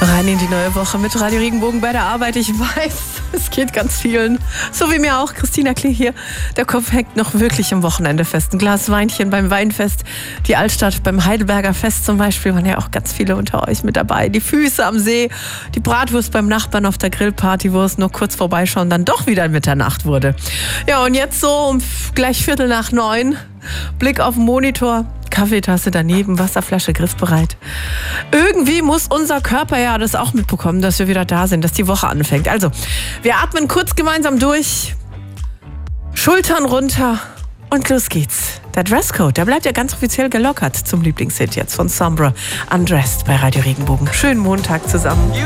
Rein in die neue Woche mit Radio Regenbogen bei der Arbeit. Ich weiß, es geht ganz vielen, so wie mir auch. Christina Klee hier. Der Kopf hängt noch wirklich am Wochenende fest. Ein Glas Weinchen beim Weinfest, die Altstadt beim Heidelberger Fest zum Beispiel, waren ja auch ganz viele unter euch mit dabei. Die Füße am See, die Bratwurst beim Nachbarn auf der Grillparty, wo es nur kurz vorbeischauen dann doch wieder Mitternacht wurde. Ja, und jetzt so um gleich 8:45, Blick auf den Monitor, Kaffeetasse daneben, Wasserflasche griffbereit. Irgendwie muss unser Körper ja das auch mitbekommen, dass wir wieder da sind, dass die Woche anfängt. Also, wir atmen kurz gemeinsam durch, Schultern runter und los geht's. Der Dresscode, der bleibt ja ganz offiziell gelockert zum Lieblingshit jetzt von Sombra, Undressed bei Radio Regenbogen. Schönen Montag zusammen.